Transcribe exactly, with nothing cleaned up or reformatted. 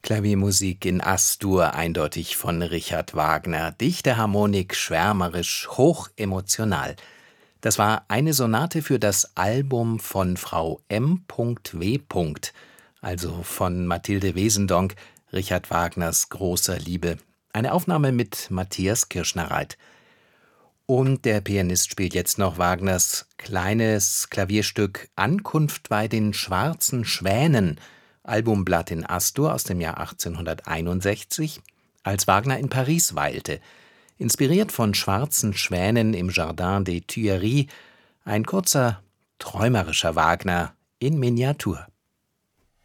Klaviermusik in As-Dur, eindeutig von Richard Wagner. Dichte Harmonik, schwärmerisch, hochemotional. Das war eine Sonate für das Album von Frau M W., also von Mathilde Wesendonck, Richard Wagners großer Liebe. Eine Aufnahme mit Matthias Kirschner-Raith. Und der Pianist spielt jetzt noch Wagners kleines Klavierstück Ankunft bei den schwarzen Schwänen, Albumblatt in As-Dur aus dem Jahr achtzehnhunderteinundsechzig, als Wagner in Paris weilte. Inspiriert von schwarzen Schwänen im Jardin des Tuileries, ein kurzer, träumerischer Wagner in Miniatur.